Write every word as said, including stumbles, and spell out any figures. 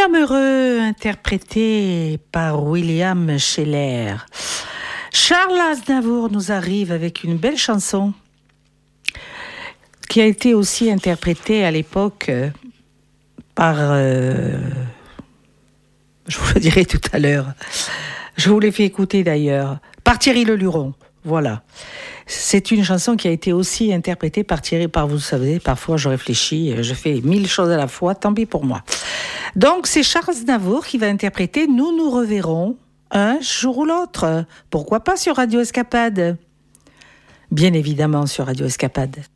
L'homme heureux, interprété par William Scheller. Charles Aznavour nous arrive avec une belle chanson qui a été aussi interprétée à l'époque par... Euh, je vous le dirai tout à l'heure. Je vous l'ai fait écouter d'ailleurs. Par Thierry Leluron. Voilà. C'est une chanson qui a été aussi interprétée par Thierry, par vous savez, parfois je réfléchis, je fais mille choses à la fois, tant pis pour moi. Donc c'est Charles Aznavour qui va interpréter Nous nous reverrons un jour ou l'autre. Pourquoi pas sur Radio Escapade ? Bien évidemment sur Radio Escapade.